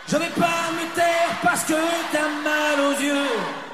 Je vais pas me taire parce que t'as mal aux yeux.